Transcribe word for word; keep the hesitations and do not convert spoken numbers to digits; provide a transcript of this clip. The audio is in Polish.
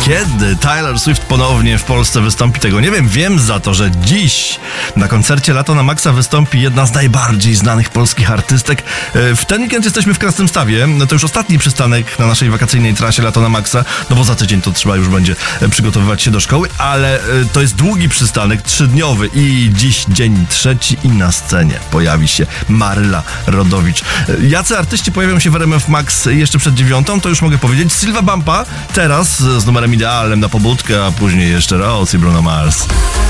Kiedy Taylor Swift ponownie w Polsce wystąpi, tego nie wiem. Wiem za to, że dziś na koncercie Lato na Maxa wystąpi jedna z najbardziej znanych polskich artystek. W ten weekend jesteśmy w Krasnymstawie. To już ostatni przystanek na naszej wakacyjnej trasie Lato na Maxa, no bo za tydzień to trzeba już będzie przygotowywać się do szkoły, ale to jest długi przystanek, trzydniowy i dziś dzień trzeci i na scenie pojawi się Maryla Rodowicz. Jacy artyści pojawią się w R M F Max jeszcze przed dziewiątą, to już mogę powiedzieć. Silva Bumpa teraz z numerem idealnym na pobudkę, a później jeszcze Rose i Bruno Mars.